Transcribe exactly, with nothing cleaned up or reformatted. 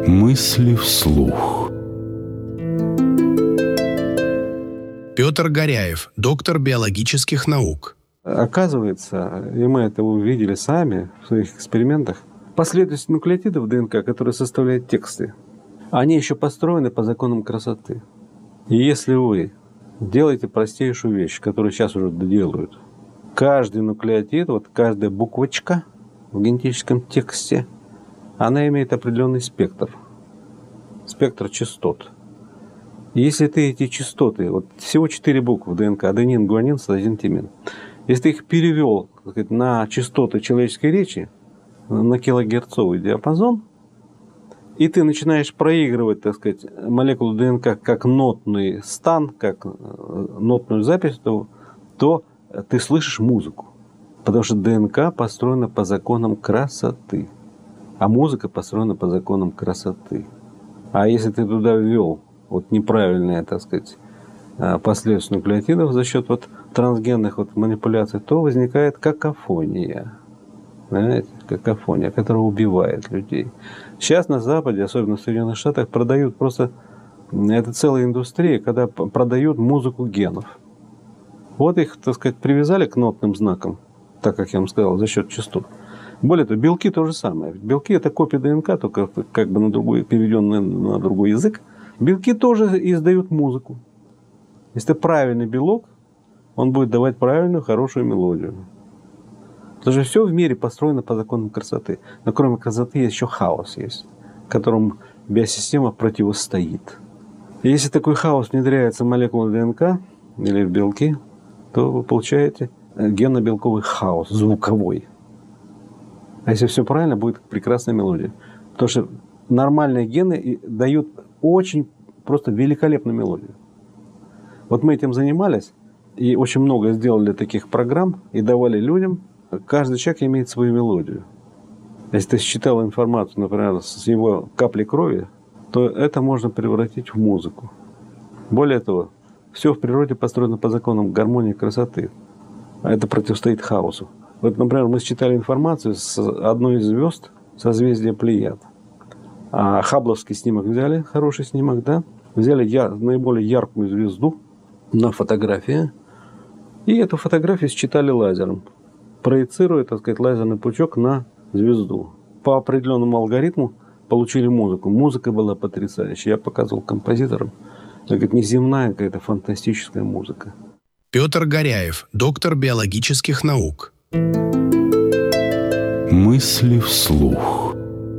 Мысли вслух. Петр Горяев, доктор биологических наук. Оказывается, и мы это увидели сами в своих экспериментах, последовательность нуклеотидов ДНК, которые составляют тексты, они еще построены по законам красоты. И если вы делаете простейшую вещь, которую сейчас уже делают, каждый нуклеотид, вот каждая буквочка в генетическом тексте, она имеет определенный спектр, спектр частот. И если ты эти частоты, вот всего четыре буквы в ДНК, аденин, гуанин, цитозин, тимин, если ты их перевел, так сказать, на частоты человеческой речи, на килогерцовый диапазон, и ты начинаешь проигрывать, так сказать, молекулу ДНК как нотный стан, как нотную запись, то, то ты слышишь музыку. Потому что ДНК построена по законам красоты, а музыка построена по законам красоты. А если ты туда ввел вот неправильные, так сказать, последовательность нуклеотидов за счет вот трансгенных вот манипуляций, то возникает какофония. Знаете, какофония, которая убивает людей. Сейчас на Западе, особенно в Соединенных Штатах, продают просто, это целая индустрия, когда продают музыку генов. Вот их, так сказать, привязали к нотным знакам, так как я вам сказал, за счет частот. Более того, белки то же самое. Белки – это копия ДНК, только как бы на другой, переведенная на другой язык. Белки тоже издают музыку. Если это правильный белок, он будет давать правильную, хорошую мелодию. Потому что все в мире построено по законам красоты. Но кроме красоты есть еще хаос, есть, которому биосистема противостоит. И если такой хаос внедряется в молекулы ДНК или в белки, то вы получаете генно-белковый хаос, звуковой. А если все правильно, будет прекрасная мелодия. Потому что нормальные гены дают очень просто великолепную мелодию. Вот мы этим занимались, и очень много сделали таких программ, и давали людям. Каждый человек имеет свою мелодию. Если ты считал информацию, например, с его капли крови, то это можно превратить в музыку. Более того, все в природе построено по законам гармонии и красоты. А это противостоит хаосу. Вот, например, мы считали информацию с одной из звезд созвездия Плеяд. А хабловский снимок взяли, хороший снимок, да? Взяли я, наиболее яркую звезду на фотографии. И эту фотографию считали лазером, проецируя, так сказать, лазерный пучок на звезду. По определенному алгоритму получили музыку. Музыка была потрясающая. Я показывал композиторам. Это неземная какая-то фантастическая музыка. Петр Горяев, доктор биологических наук. Мысли вслух.